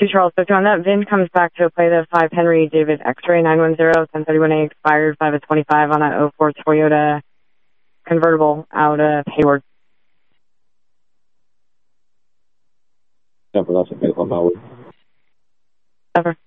Charles. So John, that VIN comes back to play the 5 Henry David X-ray 910 1031A expired 5 of 25 on that '04 Toyota convertible out of Hayward. Denver, that's okay. 1 hour. Ever.